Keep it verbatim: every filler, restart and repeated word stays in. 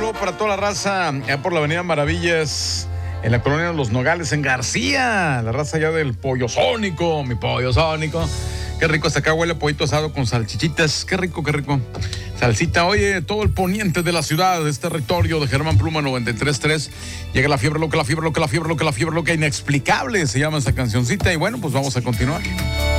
saludo para toda la raza allá por la Avenida Maravillas, en la colonia de Los Nogales, en García. La raza allá del Pollo Sónico, mi Pollo Sónico. Qué rico, hasta acá huele pollito asado con salchichitas. Qué rico, qué rico. Salsita, oye, todo el poniente de la ciudad, es territorio de Germán Pluma noventa y tres punto tres. Llega la fiebre loca, la fiebre loca, la fiebre loca, la fiebre loca inexplicable, se llama esa cancioncita. Y bueno, pues vamos a continuar.